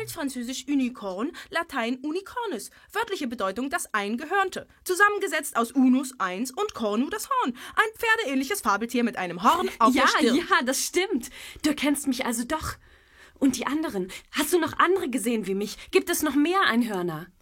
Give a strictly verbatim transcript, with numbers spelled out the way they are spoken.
altfranzösisch Unicorn, Latein Unicornis, wörtliche Bedeutung das Eingehörnte, zusammengesetzt aus Unus, eins und Cornu, das Horn, ein pferdeähnliches Fabeltier mit einem Horn auf ja, der Stirn. Ja, ja, das stimmt. Du kennst mich also doch. Und die anderen? Hast du noch andere gesehen wie mich? Gibt es noch mehr Einhörner?